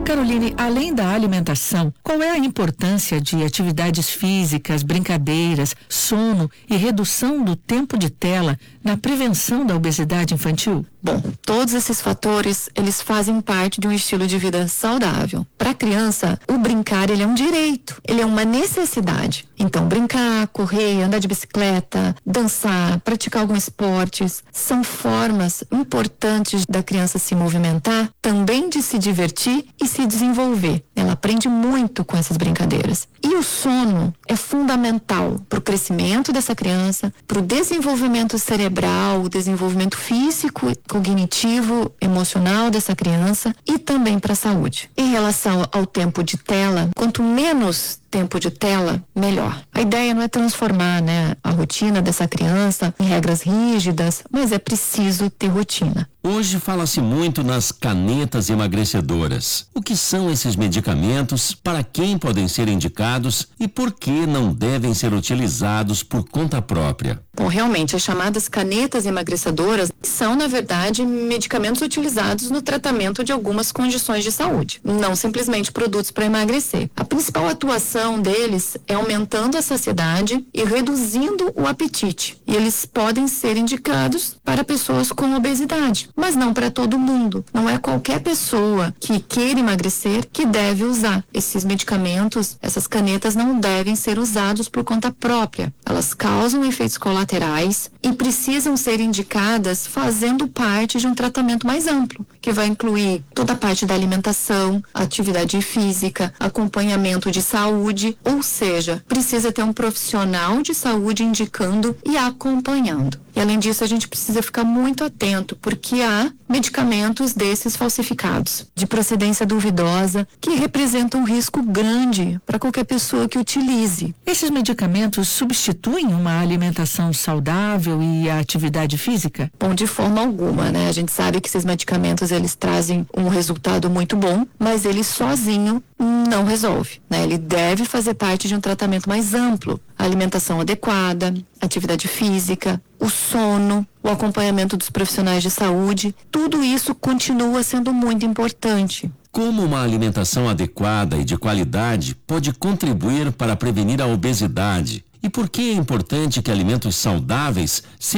Caroline, além da alimentação, qual é a importância de atividades físicas, brincadeiras, sono e redução do tempo de tela na prevenção da obesidade infantil? Bom, todos esses fatores, eles fazem parte de um estilo de vida saudável. Para a criança, o brincar, ele é um direito, ele é uma necessidade. Então, brincar, correr, andar de bicicleta, dançar, praticar alguns esportes, são formas importantes da criança se movimentar, também de se divertir e se desenvolver. Ela aprende muito com essas brincadeiras. E o sono é fundamental para o crescimento dessa criança, para o desenvolvimento cerebral, o desenvolvimento físico, cognitivo, emocional dessa criança e também para a saúde. Em relação ao tempo de tela, quanto menos tempo de tela, melhor. A ideia não é transformar, a rotina dessa criança em regras rígidas, mas é preciso ter rotina. Hoje fala-se muito nas canetas emagrecedoras. O que são esses medicamentos, para quem podem ser indicados e por que não devem ser utilizados por conta própria? Bom, realmente, as chamadas canetas emagrecedoras são, na verdade, medicamentos utilizados no tratamento de algumas condições de saúde, não simplesmente produtos para emagrecer. A principal atuação deles é aumentando a saciedade e reduzindo o apetite. E eles podem ser indicados para pessoas com obesidade, mas não para todo mundo. Não é qualquer pessoa que queira emagrecer que deve usar. Esses medicamentos, essas canetas não devem ser usados por conta própria. Elas causam efeitos colaterais e precisam ser indicadas fazendo parte de um tratamento mais amplo, que vai incluir toda a parte da alimentação, atividade física, acompanhamento de saúde, ou seja, precisa ter um profissional de saúde indicando e acompanhando. E além disso, a gente precisa ficar muito atento, porque há medicamentos desses falsificados, de procedência duvidosa, que representam um risco grande para qualquer pessoa que utilize. Esses medicamentos substituem uma alimentação saudável e a atividade física? Bom, de forma alguma, A gente sabe que esses medicamentos, eles trazem um resultado muito bom, mas ele sozinho não resolve, Ele deve fazer parte de um tratamento mais amplo. A alimentação adequada, atividade física, o sono, o acompanhamento dos profissionais de saúde, tudo isso continua sendo muito importante. Como uma alimentação adequada e de qualidade pode contribuir para prevenir a obesidade? E por que é importante que alimentos saudáveis